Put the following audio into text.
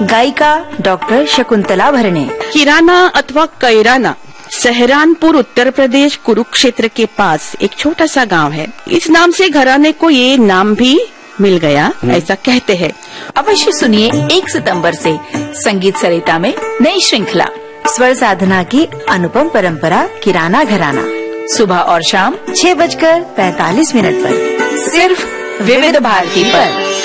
गायिका डॉक्टर शकुंतला भरणे। किराना अथवा कैराना सहारनपुर उत्तर प्रदेश कुरुक्षेत्र के पास एक छोटा सा गांव है। इस नाम से घराने को ये नाम भी मिल गया, ऐसा कहते हैं। अवश्य सुनिए 1 सितंबर से संगीत सरिता में नई श्रृंखला स्वर साधना की अनुपम परंपरा किराना घराना, सुबह और शाम 6:45 पर सिर्फ विविध भारती पर।